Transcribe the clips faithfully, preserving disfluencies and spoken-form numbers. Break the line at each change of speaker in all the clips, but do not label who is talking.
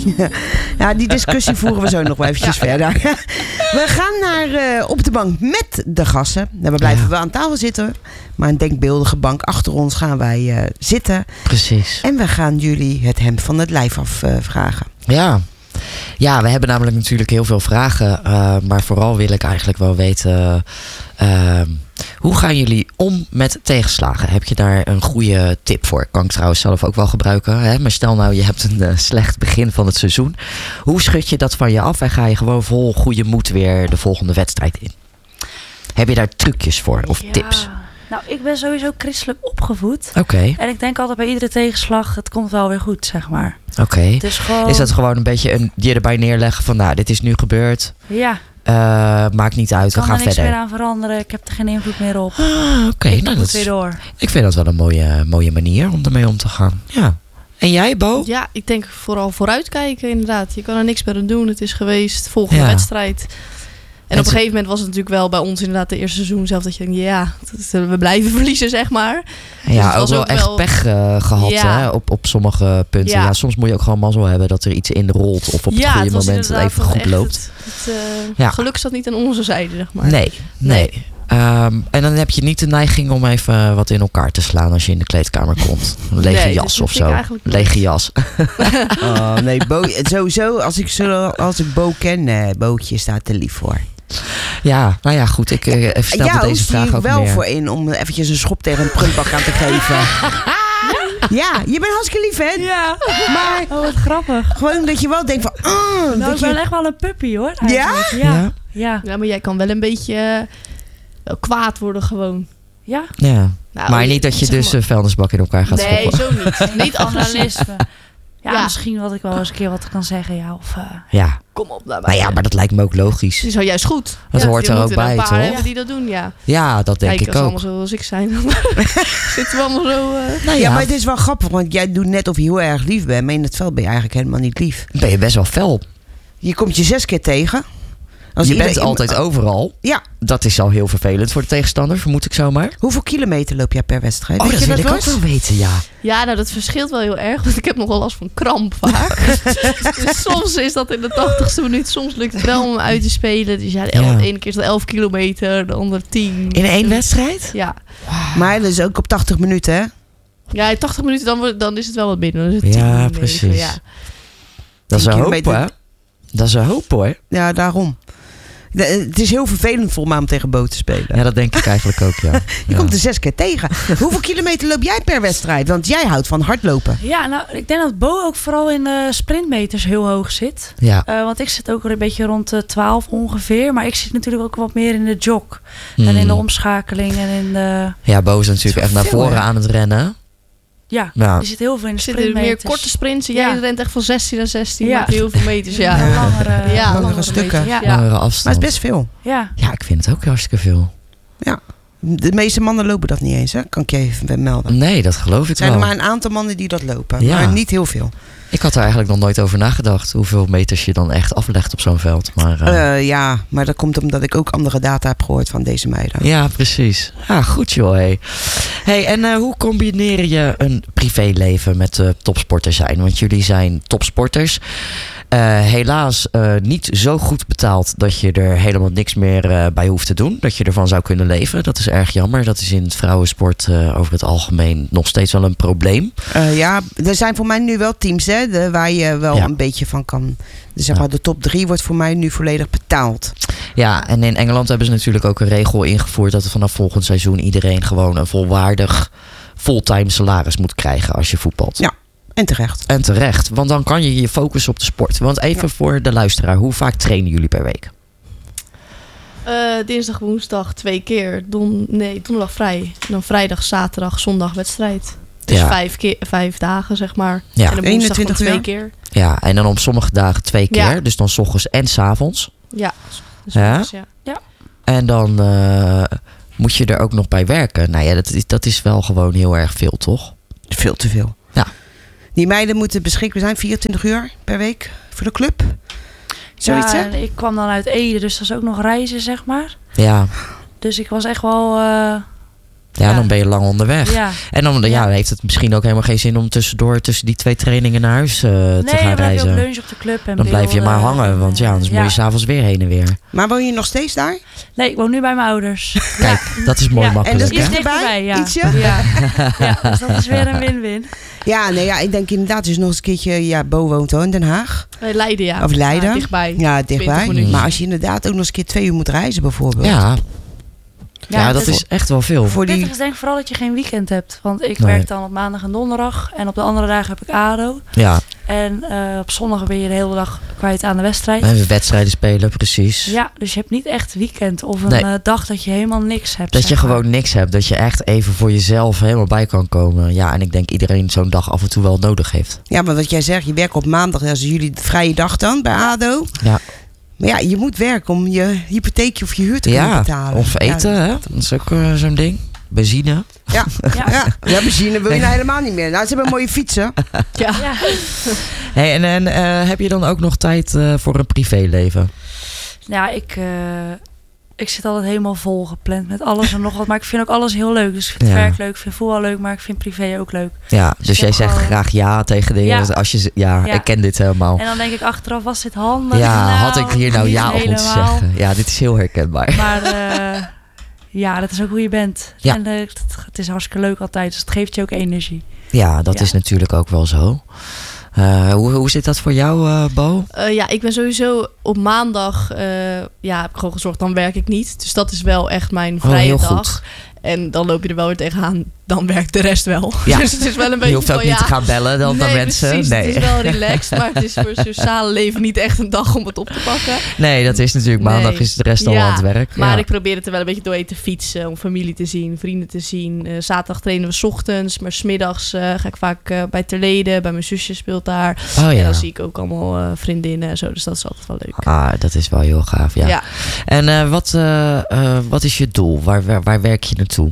Ja, ja, die discussie voeren we zo nog wel eventjes ja. verder. We gaan naar uh, op de bank met de gasten. Nou, we blijven ja. wel aan tafel zitten. Maar een denkbeeldige bank achter ons gaan wij uh, zitten.
Precies.
En we gaan jullie het hemd van het lijf af uh, vragen.
Ja. Ja, we hebben namelijk natuurlijk heel veel vragen. Uh, maar vooral wil ik eigenlijk wel weten... Uh, hoe gaan jullie om met tegenslagen? Heb je daar een goede tip voor? Kan ik trouwens zelf ook wel gebruiken. Hè? Maar stel nou, je hebt een uh, slecht begin van het seizoen. Hoe schud je dat van je af en ga je gewoon vol goede moed weer de volgende wedstrijd in? Heb je daar trucjes voor of
ja.
tips?
Nou, ik ben sowieso christelijk opgevoed.
Oké. Okay.
En ik denk altijd bij iedere tegenslag, het komt wel weer goed, zeg maar.
Oké. Okay.
Dus gewoon...
Is dat gewoon een beetje een je erbij neerleggen van, nou, dit is nu gebeurd.
Ja.
Uh, maakt niet uit, we gaan verder.
Ik kan er niks meer aan veranderen. Ik heb er geen invloed meer op.
Ah, Oké. Okay. Nou, dat
weer door.
Ik vind dat wel een mooie, mooie manier om ermee om te gaan. Ja. En jij, Bo?
Ja, ik denk vooral vooruitkijken inderdaad. Je kan er niks meer aan doen. Het is geweest, volgende ja. wedstrijd. En op een gegeven moment was het natuurlijk wel bij ons inderdaad de eerste seizoen zelf dat je denkt, ja, we blijven verliezen, zeg maar.
Ja,
dus
ook wel ook echt wel... pech uh, gehad ja. hè, op, op sommige punten. Ja. Ja, soms moet je ook gewoon mazzel hebben dat er iets in rolt of op het ja, goede het moment het even goed loopt.
Het, het, uh, ja. Geluk staat niet aan onze zijde, zeg maar.
Nee, nee. nee. Um, en dan heb je niet de neiging om even wat in elkaar te slaan als je in de kleedkamer komt. Een lege nee, jas of zo. Lege jas.
Oh, nee, Bo, sowieso, als ik, zo, als ik Bo ken, uh, Bootje staat er lief voor.
Ja, nou ja, goed. Ik uh, stel
ja,
deze vraag ook
wel
meer.
voor in om eventjes een schop tegen een prullenbak aan te geven. Ja, je bent hartstikke lief, hè?
Ja.
Maar
oh, wat grappig.
Gewoon dat je wel denkt van... Oh,
nou,
dat
ik ben
je...
echt wel een puppy, hoor.
Ja?
Ja? Ja.
ja? Ja, maar jij kan wel een beetje uh, wel kwaad worden gewoon.
Ja?
Ja.
Nou,
maar niet dat je dus een vuilnisbak in elkaar gaat
nee,
schoppen.
Nee, zo niet. Niet
analysme. Ja, ja, misschien wat ik wel eens een keer wat kan zeggen, ja. Of, uh,
ja.
Kom op daarbij.
Nou ja, maar dat lijkt me ook logisch.
Dat is wel juist goed.
Dat
ja,
hoort er ook bij, toch?
Hebben die dat doen, ja.
Ja, dat denk
Kijk,
ik ook.
Kijk, als we allemaal zoals ik zijn, dan zitten we allemaal zo... Uh...
Nou ja, ja, maar het is wel grappig, want jij doet net of je heel erg lief bent, maar in het veld ben je eigenlijk helemaal niet lief.
Ben je best wel fel.
Je komt je zes keer tegen.
Als je bent altijd overal.
Ja.
Dat is al heel vervelend voor de tegenstander, vermoed ik zomaar.
Hoeveel kilometer loop jij per wedstrijd?
Oh,
Weet
dat
je
wil
dat
ik ook wel weten, ja.
Ja, nou dat verschilt wel heel erg, want ik heb nogal last van kramp vaak. Dus soms is dat in de tachtigste minuut, soms lukt het wel om uit te spelen. Dus ja, de, el- ja. de ene keer is dat elf kilometer, de andere tien.
In één wedstrijd?
Ja.
Wow. Maar dat is ook op tachtig minuten, hè?
Ja, in tachtig minuten dan, dan is het wel wat binnen. Dan is het
ja,
tien,
precies.
negen, ja.
Dat is een hoop, hè? Dat is een hoop, hoor.
Ja, daarom. De, het is heel vervelend voor mij om tegen Bo te spelen.
Ja, dat denk ik eigenlijk ook, ja.
Je
ja.
komt er zes keer tegen. Hoeveel kilometer loop jij per wedstrijd? Want jij houdt van hardlopen.
Ja, nou, ik denk dat Bo ook vooral in de sprintmeters heel hoog zit.
Ja.
Uh, want ik zit ook een beetje rond de twaalf ongeveer. Maar ik zit natuurlijk ook wat meer in de jog.
Mm.
En in de omschakeling en in de...
Ja, Bo is natuurlijk echt naar voren hè? aan het rennen.
Ja,
ja,
er zit heel veel in de
sprintmeters. Er zitten meer korte sprints. Jij ja. rent echt van zestien naar zestien.
Ja.
Met heel veel meters. Ja,
ja. langere,
ja,
langere,
langere
stukken.
Ja.
Langere afstand.
Maar het is best veel.
Ja.
Ja, ik vind het ook hartstikke veel.
Ja. De meeste mannen lopen dat niet eens, hè? Kan ik je even melden.
Nee, dat geloof ik
zijn
wel.
Er maar een aantal mannen die dat lopen.
Ja.
Maar niet heel veel.
Ik had er eigenlijk nog nooit over nagedacht. Hoeveel meters je dan echt aflegt op zo'n veld. Maar, uh...
Uh, ja, maar dat komt omdat ik ook andere data heb gehoord van deze meiden.
Ja, precies. Ja, goed joh. Hey. Hey, en uh, hoe combineer je een privéleven met uh, topsporter zijn? Want jullie zijn topsporters. Uh, helaas uh, niet zo goed betaald dat je er helemaal niks meer uh, bij hoeft te doen. Dat je ervan zou kunnen leven. Dat is erg jammer. Dat is in het vrouwensport uh, over het algemeen nog steeds wel een probleem.
Uh, ja, er zijn voor mij nu wel teams hè, de, waar je wel
ja.
een beetje van kan. Dus zeg maar, de top drie wordt voor mij nu volledig betaald.
Ja, en in Engeland hebben ze natuurlijk ook een regel ingevoerd dat er vanaf volgend seizoen iedereen gewoon een volwaardig fulltime salaris moet krijgen als je voetbalt.
Ja. En terecht.
En terecht, want dan kan je je focussen op de sport. Want even ja. voor de luisteraar, hoe vaak trainen jullie per week?
Uh, dinsdag, woensdag twee keer. Don, nee, donderdag vrij. En dan vrijdag, zaterdag, zondag wedstrijd. Dus ja. vijf, keer, vijf dagen, zeg maar.
Ja.
En dan woensdag dan twee keer.
Ja, en dan op sommige dagen twee keer. Ja. Dus dan 's ochtends en 's avonds.
Ja. Dus
ja?
Dus, ja. ja.
En dan uh, moet je er ook nog bij werken. Nou ja, dat, dat is wel gewoon heel erg veel, toch?
Veel te veel.
Ja.
Die meiden moeten beschikbaar zijn vierentwintig uur per week voor de club. Zoiets,
ja,
hè?
Ik kwam dan uit Ede, dus dat is ook nog reizen, zeg maar.
Ja.
Dus ik was echt wel... Uh,
Ja,
Ja.
dan ben je lang onderweg.
Ja.
En dan ja,
Ja.
heeft het misschien ook helemaal geen zin om tussendoor tussen die twee trainingen naar huis uh, te
Nee,
gaan
dan heb je
reizen.
ook lunch op de club. En
Dan blijf je maar
beelden.
hangen, want ja, anders
Ja.
moet je s'avonds weer heen en weer.
Maar woon je nog steeds daar?
Nee, ik woon nu bij mijn ouders.
Kijk, dat is mooi
Ja.
makkelijk.
En dat is
Iets
hè?
dichterbij, ja.
Ietsje?
Ja. Ja, dus dat is weer een win-win.
Ja, nee, ja, ik denk inderdaad dus nog eens een keertje... Ja, Bo woont hoor in Den Haag.
Nee, Leiden, ja.
Of Leiden.
Ja, dichtbij.
Ja, dichtbij.
twintig minuten.
Maar als je inderdaad ook nog eens een keer twee uur moet reizen bijvoorbeeld.
Ja, ja,
Ja,
dat
het
is echt wel veel.
Voor
Pittig
die...
is denk ik vooral dat je geen weekend hebt. Want ik
Nee.
werk dan op maandag en donderdag. En op de andere dagen heb ik ADO.
Ja,
En eh, op zondag ben je de hele dag kwijt aan de wedstrijd.
en wedstrijden spelen, precies.
Ja, dus je hebt niet echt weekend of een
Nee.
eh, dag dat je helemaal niks hebt.
Dat
zeg
je
maar.
gewoon niks hebt. Dat je echt even voor jezelf helemaal bij kan komen. Ja, en ik denk iedereen zo'n dag af en toe wel nodig heeft.
Ja, maar wat jij zegt, je werkt op maandag. Dat is jullie vrije dag dan bij ADO.
Ja,
Maar ja, je moet werken om je hypotheekje of je huur te kunnen
ja.
betalen.
Of eten,
Ja,
hè? Dat is ook uh, zo'n ding. Benzine.
Ja,
Ja.
ja. ja, benzine wil je nou helemaal niet meer. Nou, ze hebben mooie fietsen.
Ja.
Ja.
Hey, en en uh, heb je dan ook nog tijd uh, voor een privéleven?
Ja, ik, uh, ik zit altijd helemaal vol gepland met alles en nog wat. Maar ik vind ook alles heel leuk. Dus ik vind
Ja.
het werk leuk, ik vind voetbal leuk, maar ik vind privé ook leuk.
Ja, dus
ik
jij
heb
zegt
gewoon-
graag ja tegen dingen.
Ja.
Dus Als je, z- ja,
Ja.
ik ken dit helemaal.
En dan denk ik achteraf, was dit handig?
Ja,
Nou,
had ik hier nou
niet
ja op moeten
helemaal.
zeggen. Ja, dit is heel herkenbaar.
Maar uh, ja, dat is ook hoe je bent.
Ja.
En uh, het, het is hartstikke leuk altijd, dus het geeft je ook energie.
Ja, dat
Ja.
is natuurlijk ook wel zo. Uh, hoe, hoe zit dat voor jou, uh, Bo?
Uh, ja, ik ben sowieso op maandag, uh, ja, heb ik gewoon gezorgd, dan werk ik niet. Dus dat is wel echt mijn vrije
Oh, heel
dag.
goed.
En dan loop je er wel weer tegenaan, dan werkt de rest wel.
Ja.
Dus het is wel een beetje
Je hoeft ook
van,
niet
ja,
te gaan bellen dan
nee,
naar mensen.
Precies,
Nee.
het is wel relaxed, maar het is voor het sociale leven niet echt een dag om het op te pakken.
nee, dat is natuurlijk maandag
Nee.
is de rest al
Ja,
aan het werk.
Maar
ja.
ik probeer het er wel een beetje doorheen te fietsen. Om familie te zien, vrienden te zien. Uh, zaterdag trainen we 's ochtends. Maar 's middags uh, ga ik vaak uh, bij Terlede. Bij mijn zusje speelt daar.
Oh
En
ja.
dan zie ik ook allemaal uh, vriendinnen en zo. Dus dat is altijd wel leuk.
Ah, dat is wel heel gaaf, ja.
Ja.
En uh, wat, uh, uh, wat is je doel? Waar, waar, waar werk je naartoe?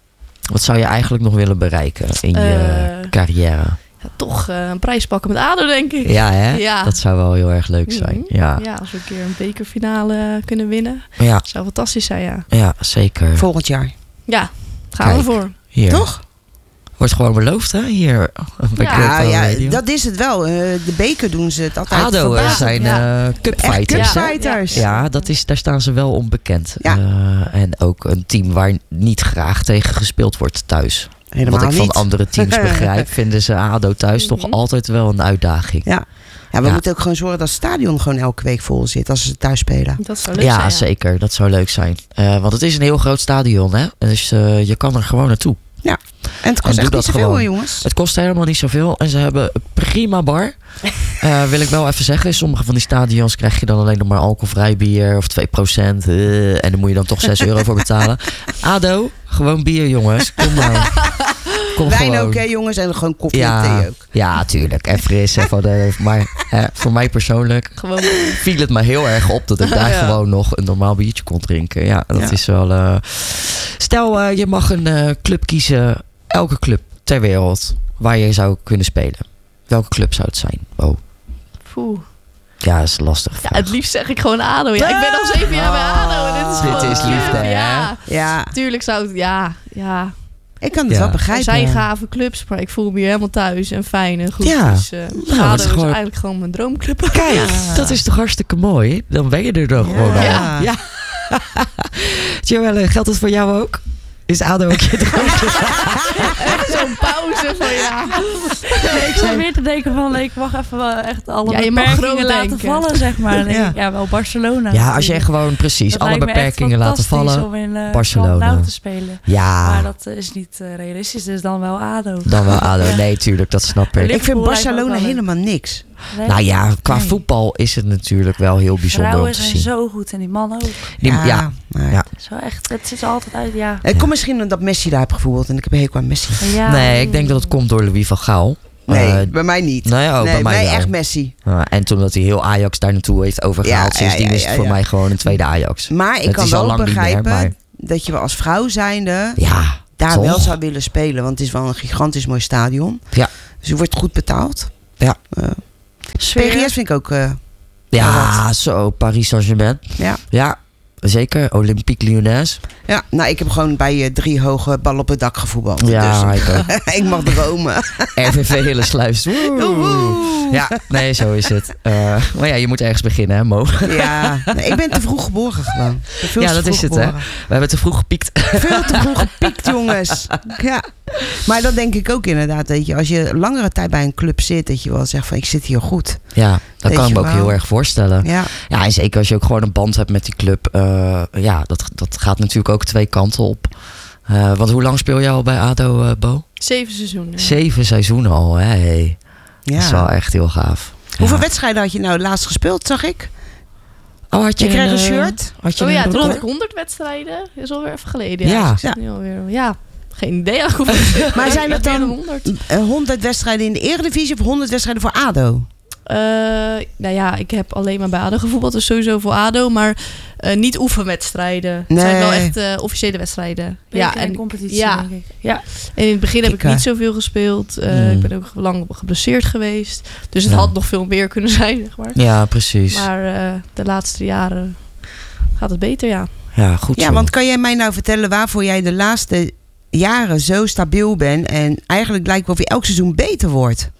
Wat zou je eigenlijk nog willen bereiken in je
Uh,
carrière?
Ja, toch uh, een prijs pakken met ADO, denk ik.
Ja, hè?
Ja.
Dat zou wel heel erg leuk zijn.
Mhm.
Ja,
Ja, als we een keer een bekerfinale kunnen winnen.
ja,
Zou fantastisch zijn, ja.
ja zeker.
Volgend jaar.
Ja, gaan we
Kijk.
voor.
Hier.
Toch?
Wordt gewoon beloofd, hè? Hier. Bij
Ja.
Club
Ja,
Pro
ja,
Radio.
dat is het wel. Eh, de beker doen ze het altijd
ADO uh,
verbazend.
zijn
ja.
uh,
Echt
cupfighters, hè?
cupfighters.
Ja, dat is, daar staan ze wel onbekend.
Ja.
Uh, en ook een team waar niet graag tegen gespeeld wordt thuis.
Helemaal
Wat ik
niet.
van andere teams begrijp, vinden ze ADO thuis toch
Mhm.
altijd wel een uitdaging.
Ja. Ja, we
Ja.
moeten ook gewoon zorgen dat het stadion gewoon elke week vol zit als ze thuis spelen.
Dat zou leuk
Ja,
zijn,
zeker. Dat zou leuk zijn. Uh, want het is een heel groot stadion, hè? Dus uh, je kan er gewoon naartoe.
En het kost
En
echt
doe
niet
dat
zoveel,
gewoon.
hoor, jongens.
Het kost helemaal niet zoveel. En ze hebben een prima bar. Uh, wil ik wel even zeggen. In sommige van die stadions krijg je dan alleen nog maar alcoholvrij bier. Of twee procent. Uh, en dan moet je dan toch zes euro voor betalen. ADO, gewoon bier, jongens. Kom nou. Kom
Wijn
gewoon.
ook, hè, jongens. En gewoon koffie en
Ja,
thee ook.
ja, tuurlijk. En fris. En van de, maar eh, voor mij persoonlijk
Gewoon
viel het me heel erg op dat ik daar
Ja.
gewoon nog een normaal biertje kon drinken. Ja, dat
Ja.
is wel... Uh... Stel, uh, je mag een uh, club kiezen. Elke club ter wereld waar je zou kunnen spelen. Welke club zou het zijn? Oh,
poeh.
ja, dat is een lastige
Ja,
vraag.
het liefst zeg ik gewoon ADO. Ja, ik ben al zeven jaar bij ADO. En dit is
Dit
gewoon
is liefde,
club,
hè?
Ja,
Ja,
tuurlijk zou het... Ja, ja.
ik kan het
Ja.
wel
Er
begrijpen.
zijn gave clubs, maar ik voel me hier helemaal thuis en fijn en goed.
Ja.
Dus uh,
het
ADO
is
is
gewoon-
eigenlijk gewoon mijn droomclub.
Kijk,
Ja.
dat is toch hartstikke mooi? Dan ben je er dan
Ja.
gewoon al.
Ja.
Ja. Joelle, geldt dat voor jou ook? Is ADO ook je droomclub?
Zo'n pauze van ja.
Ik zat weer te denken van, ik mag even wel echt alle
Ja, je mag
beperkingen
groot
laten
denken.
vallen, zeg maar. Dan denk
Ja.
ik, ja, wel Barcelona.
Ja, als je gewoon precies
Dat
alle
lijkt me echt
beperkingen laten
fantastisch
vallen.
om in uh,
Barcelona.
Camp Nou te spelen.
Ja,
Maar dat uh, is niet uh, realistisch, dus dan wel ADO.
dan wel ADO.
Ja.
Nee, tuurlijk, dat snap ik.
Liverpool
Ik vind
lijkt me ook
Barcelona
wel leuk.
helemaal niks.
Nee?
Nou ja, qua
Nee.
voetbal is het natuurlijk wel heel bijzonder om
Vrouwen
te
zijn
zien.
zo goed en die man ook.
Die- ja,
maar-
Ja.
Zo echt, het zit er altijd uit, ja.
Het komt misschien omdat Messi daar heeft gevoeld. En ik heb een hekel aan Messi.
ja.
nee, ik denk dat het komt door Louis van Gaal.
Nee,
Eh,
bij mij niet.
nee, oh,
nee,
bij mij wel.
echt Messi.
Uh, en toen dat hij heel Ajax daar naartoe heeft overgehaald,
Ja, ja,
sindsdien
ja,
is het
ja,
voor
ja.
mij gewoon een tweede Ajax.
Maar ik
Het
kan
is al
wel
lang niet meer,
begrijpen
maar-
dat je wel als vrouw zijnde
Ja,
daar
toch?
wel zou willen spelen. Want het is wel een gigantisch mooi stadion.
Ja.
Dus je wordt goed betaald.
Ja.
Uh,
Sfeer.
P G S vind ik ook... eh,
Ja, zo, Paris Saint-Germain.
ja.
Ja, zeker. Olympique Lyonnais.
Ja, nou, ik heb gewoon bij uh, drie hoge ballen op het dak gevoetbald.
Ja,
dus.
ik ook.
Ik mag dromen.
R V V Hillesluis. Ja, nee, zo is het. Uh, maar ja, je moet ergens beginnen, hè, Mo?
Ja, nee, ik ben te vroeg geboren gewoon. Veel
Ja,
te
dat
vroeg
is het,
geboren.
hè? We hebben te vroeg gepiekt.
Veel te vroeg gepiekt, jongens. Ja. Maar dat denk ik ook inderdaad. Weet je, als je langere tijd bij een club zit, dat je wel zegt van ik zit hier goed.
Ja, dat
Weet
kan ik
je
me ook
wel.
heel erg voorstellen.
Ja.
Ja, en zeker als je ook gewoon een band hebt met die club. Uh, ja, dat, dat gaat natuurlijk ook twee kanten op. Uh, want hoe lang speel je al bij ADO, uh, Bo?
Zeven seizoenen.
Zeven seizoenen al, hè? Hey.
Ja.
Dat is wel echt heel gaaf.
Hoeveel
Ja.
wedstrijden had je nou laatst gespeeld, zag ik?
Oh, had je,
Je kreeg een
uh,
shirt?
Had je
Oh
een
ja, toen had ik
record?
honderd wedstrijden. Dat is alweer even geleden.
Ja.
Ja, dus ik zit
Ja.
nu alweer, ja. Geen idee eigenlijk.
Maar zijn het dan
honderd?
Uh, honderd wedstrijden in de Eredivisie of honderd wedstrijden voor ADO?
Uh, nou ja, ik heb alleen maar bij ADO gevoetbald, dus sowieso voor ADO. Maar uh, niet oefenwedstrijden. Het
Nee.
zijn wel echt uh, officiële wedstrijden.
Ja,
Ja,
en
en,
competitie,
ja.
denk ik. Ja.
en in het begin heb
Ik,
ik
uh,
niet zoveel gespeeld. Uh,
Hmm.
Ik ben ook lang geblesseerd geweest. Dus het
Ja.
had nog veel meer kunnen zijn, zeg maar.
Ja, precies.
Maar uh, de laatste jaren gaat het beter, ja.
Ja, goed
Ja,
zo.
want kan jij mij nou vertellen waarvoor jij de laatste jaren zo stabiel bent en eigenlijk lijkt wel of je elk seizoen beter wordt?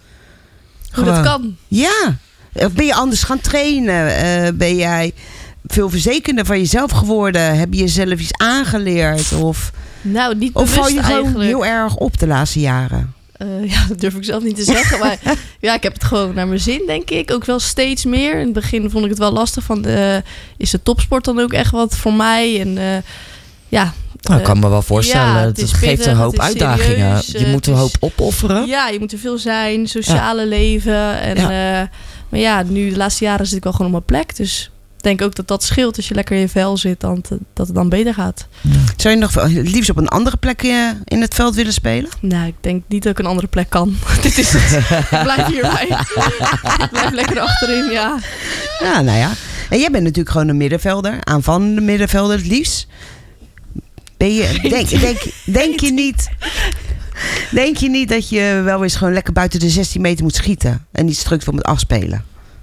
Hoe dat
Gewoon.
kan.
Ja. Of ben je anders gaan trainen? Uh, ben jij veel verzekерder van jezelf geworden? Heb je jezelf iets aangeleerd? Of,
Nou, niet
of
bewust
val je gewoon
eigenlijk.
heel erg op de laatste jaren?
Uh, ja, dat durf ik zelf niet te zeggen. Maar ja, ik heb het gewoon naar mijn zin, denk ik. Ook wel steeds meer. In het begin vond ik het wel lastig. Van de, is de topsport dan ook echt wat voor mij? En uh, ja...
Nou, ik kan me wel voorstellen.
Ja,
het
het is
geeft
pittig,
een hoop
het is
uitdagingen.
serieus,
je
uh,
moet
het
een
is-
hoop opofferen.
Ja, je moet er veel zijn. Sociale leven. En,
Ja.
uh, maar ja, nu de laatste jaren zit ik wel gewoon op mijn plek. Dus ik denk ook dat dat scheelt. Als je lekker in je vel zit, dan te- dat het dan beter gaat.
Zou je nog het liefst op een andere plek uh, in het veld willen spelen?
Nou, ik denk niet dat ik een andere plek kan. Dit is het. Ik blijf hierbij. Ik blijf lekker achterin, ja.
Ja, nou ja. En jij bent natuurlijk gewoon een middenvelder. Aanvallende middenvelder het liefst. Ben je, denk, denk, denk je niet... Denk je niet dat je wel eens gewoon lekker buiten de zestien meter moet schieten? En niet structureel moet afspelen?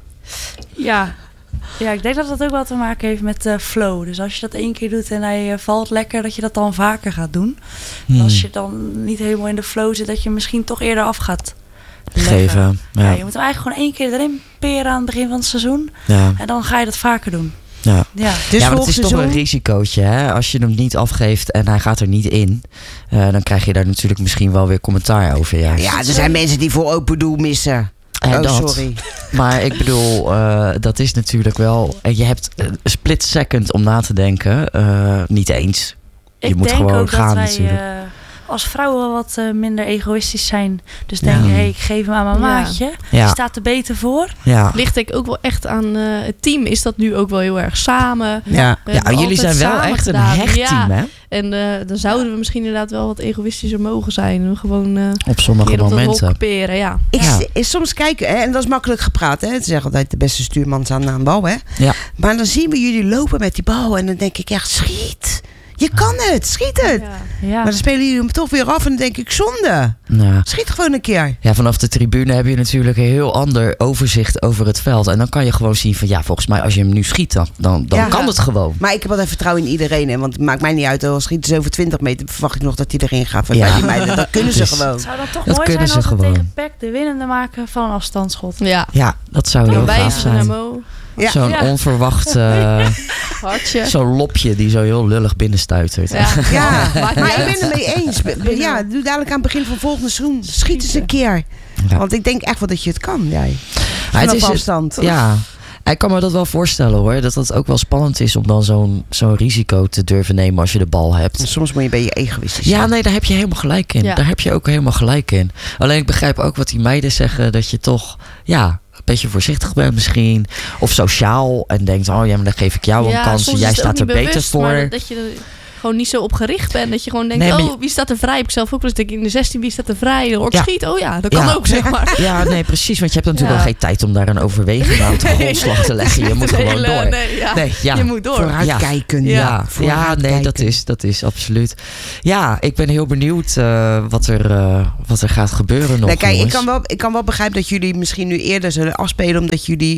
Ja. Ja, ik denk dat dat ook wel te maken heeft met uh, flow. Dus als je dat één keer doet en hij uh, valt lekker, dat je dat dan vaker gaat doen.
Hmm.
En als je dan niet helemaal in de flow zit, dat je misschien toch eerder af gaat leggen.
Geven.
Ja.
Ja.
je moet hem eigenlijk gewoon één keer erin peren aan het begin van het seizoen.
Ja.
En dan ga je dat vaker doen.
Ja.
Ja.
Dus
ja, maar het
volgend
is toch
seizoen...
een risicootje. Hè? Als je hem niet afgeeft en hij gaat er niet in, uh, dan krijg je daar natuurlijk misschien wel weer commentaar over. Ja,
Ja, er zijn mensen die voor open doel missen.
En
oh,
dat.
sorry.
Maar ik bedoel, uh, dat is natuurlijk wel... Je hebt een split second om na te denken. Uh, niet eens. Je
Ik
moet
denk
gewoon
ook
gaan
dat wij
natuurlijk.
uh, als vrouwen wat uh, minder egoïstisch zijn. Dus
Ja.
denken, hey, ik geef hem aan mijn
Ja.
maatje. Die
Ja,
staat er beter voor.
ja.
Ligt denk ik ook wel echt aan uh, het team. Is dat nu ook wel heel erg samen.
Ja.
We
Ja,
hebben
jullie zijn
altijd
wel
samen
echt een
gedaan.
hecht
Ja.
team, hè?
En uh, dan zouden we misschien inderdaad wel wat egoïstischer mogen zijn. En gewoon uh,
Op sommige
keer op dat
momenten.
hok peren, ja.
Ik
Ja.
s- soms kijken, hè, en dat is makkelijk gepraat. Hè. Ze zeggen altijd de beste stuurman staat aan de bal. Hè.
Ja.
Maar dan zien we jullie lopen met die bal. En dan denk ik echt, schiet. Je kan het, schiet het.
Ja.
Ja.
Maar dan spelen jullie hem toch weer af. En dan denk ik, zonde.
Ja.
Schiet gewoon een keer.
Ja, vanaf de tribune heb je natuurlijk een heel ander overzicht over het veld. En dan kan je gewoon zien van ja, volgens mij als je hem nu schiet, dan, dan, dan
Ja.
kan het gewoon.
Maar ik heb altijd vertrouwen in iedereen. Hè, want het maakt mij niet uit. Al schieten ze over twintig meter, verwacht ik nog dat hij erin gaat. Want
Ja.
bij die meiden, dat kunnen ze
Dus-
gewoon.
Het zou dan toch
Dat
mooi
kunnen
zijn als
ze
we
gewoon.
tegen P E C de winnende maken van een afstandsschot.
Ja.
Ja, dat zou
Dan
heel gaaf
wijzen we naar
zijn.
Mo.
Ja.
Zo'n
Ja.
onverwacht, uh,
Hartje.
zo'n lopje die zo heel lullig binnenstuitert.
Ja.
Ja,
Maakt niet
maar ik
uit.
ben het mee eens. Be- be- Ja, doe dadelijk aan het begin van het volgende seizoen. Schiet eens een keer.
Ja.
Want ik denk echt wel dat je het kan, jij.
Maar het
Vanaf
is,
afstand.
ja, ik kan me dat wel voorstellen hoor. Dat het ook wel spannend is om dan zo'n zo'n risico te durven nemen als je de bal hebt.
En soms moet je een beetje egoïstisch
Ja,
zijn.
nee, daar heb je helemaal gelijk in.
Ja.
Daar heb je ook helemaal gelijk in. Alleen ik begrijp ook wat die meiden zeggen. Dat je toch, ja, een beetje voorzichtig bent misschien. Of sociaal. En denkt, oh ja, maar dan geef ik jou
Ja,
een kans.
soms
Jij
is het ook
staat er
niet
beter
bewust,
voor.
maar dat je er gewoon niet zo op gericht bent. Dat je gewoon denkt,
Nee, maar je-
oh, wie staat er vrij? Heb ik zelf ook wel eens denk ik in de zestien, wie staat er vrij? Dan hoor ik
Ja.
schiet. Oh ja, dat kan
Ja.
ook, zeg maar.
Ja, nee, precies. Want je hebt natuurlijk
Ja.
wel geen tijd om daar een overweging aan te grondslag te leggen. Je moet
De
gewoon
hele-
door.
Nee, ja.
Nee, ja.
Je moet door.
Vooruitkijken.
Ja, ja,
vooruitkijken.
nee, dat is, dat is absoluut. Ja, ik ben heel benieuwd uh, wat, er, uh, wat er gaat gebeuren nog.
Nee, kijk, ik
jongens.
kan, wel, ik kan wel begrijpen dat jullie misschien nu eerder zullen afspelen. Omdat jullie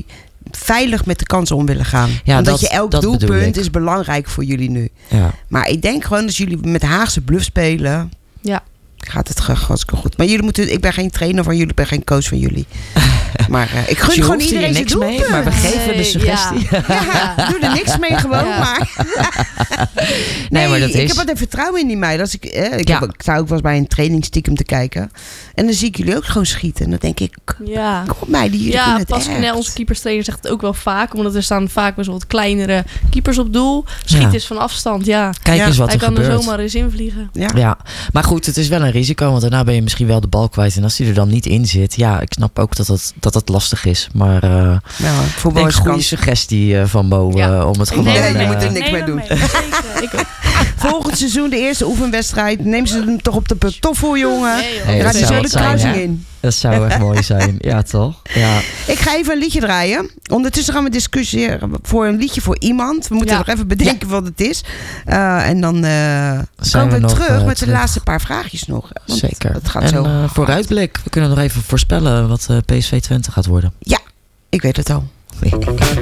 veilig met de kansen om willen gaan.
Ja,
Omdat
dat-
je elk
dat bedoel
doelpunt
ik.
is belangrijk voor jullie nu.
Ja.
Maar ik denk gewoon als jullie met Haagse bluff spelen...
Ja.
gaat het hartstikke goed. Maar jullie moeten, ik ben geen trainer van jullie, ik ben geen coach van jullie. Maar uh, ik gun
Dus je
gewoon
hoeft hier
iedereen zijn
niks mee,
doelpunt.
maar we geven
Nee,
de suggestie.
ja.
Ja, doe er niks mee gewoon,
Ja.
maar...
Nee,
nee,
maar dat
ik
is-
heb altijd vertrouwen in die meiden. Als ik, eh, ik,
Ja.
heb, ik sta ook wel eens bij een training stiekem te kijken. En dan zie ik jullie ook gewoon schieten. En dan denk ik,
Ja.
kom op meiden, jullie kunnen
Ja,
het
Pascal,
echt.
onze keeperstrainer, zegt het ook wel vaak. Omdat er staan vaak best wel wat kleinere keepers op doel. Schiet
Ja.
is van afstand, ja.
Kijk
Ja.
eens wat
Hij
er
kan
gebeurt.
er zomaar eens invliegen.
Ja.
Ja, maar goed, het is wel een risico, want daarna ben je misschien wel de bal kwijt. En als die er dan niet in zit, ja, ik snap ook dat dat, dat, dat lastig is. Maar uh,
Ja,
ik
voetbal
denk
is
goede
kans.
suggestie uh, van Bo uh,
Ja.
om het
Ik
gewoon...
denk
uh,
dat je moet er
Nee,
niks mee
dat
doen.
mee. Zeker.
Ik ook.
Volgend seizoen de eerste oefenwedstrijd. Neem ze hem toch op de pantoffel, jongen.
Nee, joh.
Hey,
Dan
dat
gaat hij
zou
zo de
het zijn,
kruising
hè?
in.
Dat zou echt mooi zijn. Ja, toch? Ja.
Ik ga even een liedje draaien. Ondertussen gaan we discussiëren voor een liedje voor iemand. We moeten
Ja.
nog even bedenken wat het is. Uh, en dan uh, komen
we
we
nog,
terug
uh,
met de
terug.
laatste paar vraagjes nog. Want
Zeker.
Het gaat
en
zo.
uh, vooruitblik, we kunnen nog even voorspellen wat uh, P S V Twente gaat worden.
Ik weet het al.